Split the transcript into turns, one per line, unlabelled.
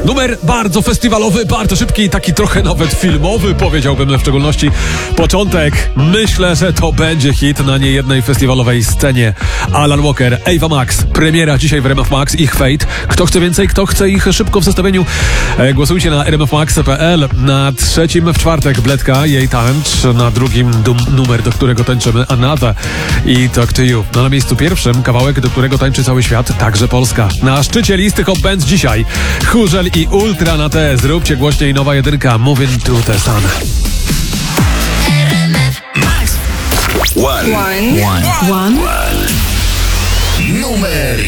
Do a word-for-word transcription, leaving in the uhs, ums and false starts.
Numer bardzo festiwalowy, bardzo szybki, taki trochę nawet filmowy, powiedziałbym, w szczególności początek. Myślę, że to będzie hit na niejednej festiwalowej scenie. Alan Walker, Ava Max, premiera dzisiaj w R M F Max, ich Fate. Kto chce więcej, kto chce ich szybko w zestawieniu, e, głosujcie na r m f max kropka p l. Na trzecim w czwartek Bledka, jej tańcz. Na drugim dum, numer, do którego tańczymy, Another i Talk to You. No, na miejscu pierwszym kawałek, do którego tańczy cały świat, także Polska. Na szczycie listy Hot Bands dzisiaj Chórzel i Ultra na T. Zróbcie głośniej, nowa jedynka, Moving to the Sun.
One. One. One. One. Numer